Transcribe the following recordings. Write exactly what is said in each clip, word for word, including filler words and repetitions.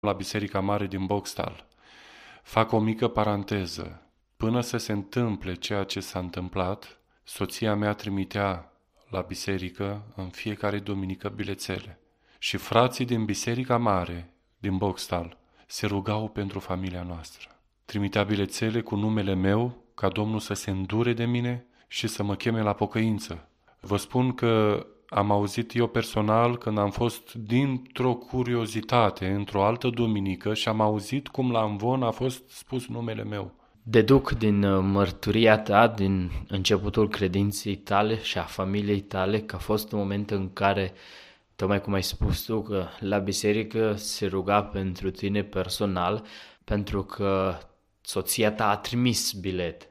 la Biserica Mare din Boxtal. Fac o mică paranteză. Până să se întâmple ceea ce s-a întâmplat, soția mea trimitea la biserică în fiecare duminică bilețele. Și frații din Biserica Mare din Boxtal se rugau pentru familia noastră. Trimitea bilețele cu numele meu ca Domnul să se îndure de mine și să mă cheme la pocăință. Vă spun că am auzit eu personal când am fost dintr-o curiozitate într-o altă duminică și am auzit cum la amvon a fost spus numele meu. Deduc din mărturia ta, din începutul credinței tale și a familiei tale, că a fost un moment în care, tocmai cum ai spus tu, că la biserică se ruga pentru tine personal, pentru că soția ta a trimis bilet.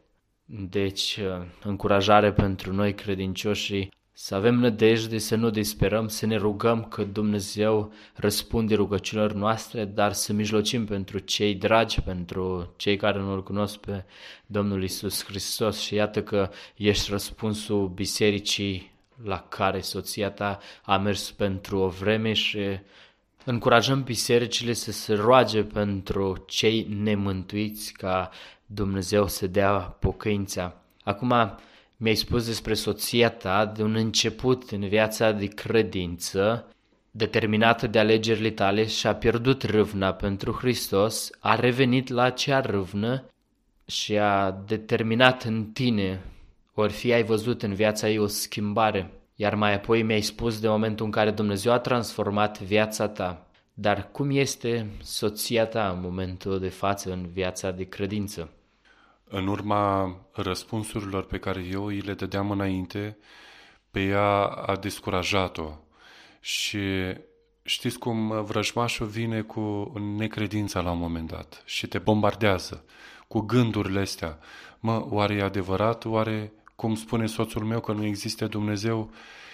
Deci, încurajare pentru noi credincioși, să avem nădejde, să nu disperăm, să ne rugăm că Dumnezeu răspunde rugăciunilor noastre, dar să mijlocim pentru cei dragi, pentru cei care nu-L cunosc pe Domnul Iisus Hristos. Și iată că ești răspunsul bisericii la care soția ta a mers pentru o vreme și încurajăm bisericile să se roage pentru cei nemântuiți ca Dumnezeu să dea pocăința. Acum, mi-ai spus despre soția ta de un început în viața de credință, determinată de alegerile tale și a pierdut râvna pentru Hristos, a revenit la acea râvnă și a determinat în tine, ori fi ai văzut în viața ei o schimbare. Iar mai apoi mi-ai spus de momentul în care Dumnezeu a transformat viața ta. Dar cum este soția ta în momentul de față în viața de credință? În urma răspunsurilor pe care eu îi le dădeam înainte, pe ea a descurajat-o. Și știți cum vrăjmașul vine cu necredința la un moment dat și te bombardează cu gândurile astea. Mă, oare e adevărat? Oare, cum spune soțul meu, că nu există Dumnezeu?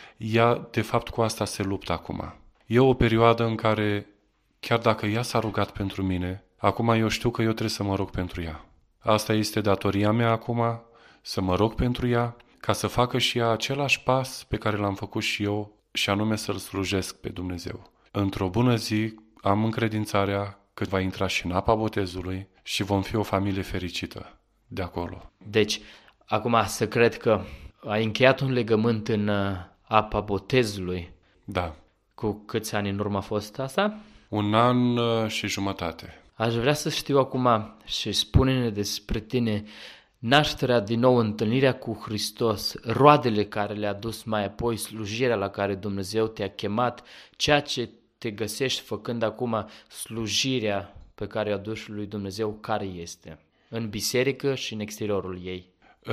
Ea, de fapt, cu asta se luptă acum. E o perioadă în care, chiar dacă ea s-a rugat pentru mine, acum eu știu că eu trebuie să mă rog pentru ea. Asta este datoria mea acum, să mă rog pentru ea, ca să facă și ea același pas pe care l-am făcut și eu, și anume să-L slujesc pe Dumnezeu. Într-o bună zi am încredințarea că va intra și în apa botezului și vom fi o familie fericită de acolo. Deci, acum să cred că ai încheiat un legământ în apa botezului. Da. Cu câți ani în urmă a fost asta? Un an și jumătate. Aș vrea să știu acum și spune-ne despre tine nașterea din nou, întâlnirea cu Hristos, roadele care le-a dus mai apoi, slujirea la care Dumnezeu te-a chemat, ceea ce te găsești făcând acum, slujirea pe care o aduci lui Dumnezeu, care este? În biserică și în exteriorul ei.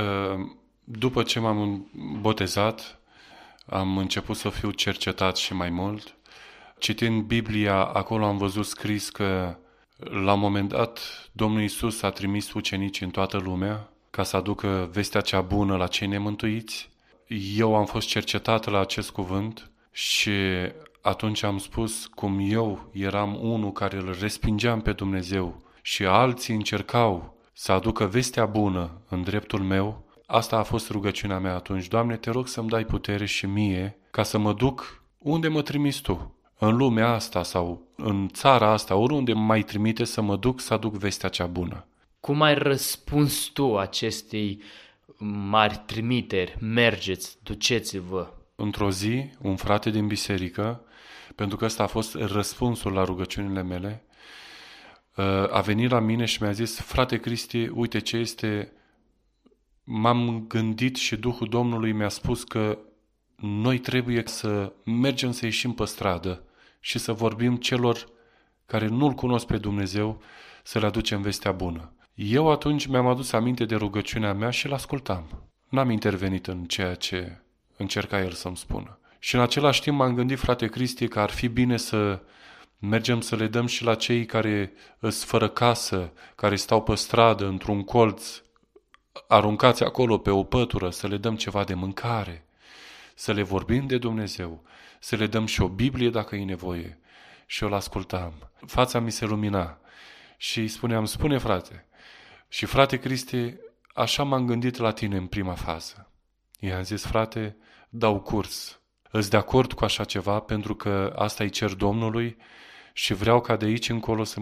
După ce m-am botezat, am început să fiu cercetat și mai mult. Citind Biblia, acolo am văzut scris că la un moment dat Domnul Iisus a trimis ucenici în toată lumea ca să aducă vestea cea bună la cei nemântuiți. Eu am fost cercetat la acest cuvânt și atunci am spus cum eu eram unul care îl respingeam pe Dumnezeu și alții încercau să aducă vestea bună în dreptul meu. Asta a fost rugăciunea mea atunci. Doamne, te rog să-mi dai putere și mie ca să mă duc unde mă trimiți Tu. În lumea asta sau în țara asta, oriunde mai trimite, să mă duc să aduc vestea cea bună. Cum ai răspuns tu acestei mari trimiteri? Mergeți, duceți-vă. Într-o zi, un frate din biserică, pentru că ăsta a fost răspunsul la rugăciunile mele, a venit la mine și mi-a zis: frate Cristi, uite ce este, m-am gândit și Duhul Domnului mi-a spus că noi trebuie să mergem să ieșim pe stradă și să vorbim celor care nu-L cunosc pe Dumnezeu, să le aducem vestea bună. Eu atunci mi-am adus aminte de rugăciunea mea și l-ascultam. N-am intervenit în ceea ce încerca el să-mi spună. Și în același timp m-am gândit, frate Cristi, că ar fi bine să mergem să le dăm și la cei care îs fără casă, care stau pe stradă, într-un colț, aruncați acolo pe o pătură, să le dăm ceva de mâncare, să le vorbim de Dumnezeu, să le dăm și o Biblie dacă e nevoie. Și eu l-ascultam. Fața mi se lumina și îi spuneam: spune frate. Și frate Cristi, așa m-am gândit la tine în prima fază. I-am zis: frate, dau curs. Îți de acord cu așa ceva pentru că asta îi cer Domnului și vreau ca de aici încolo să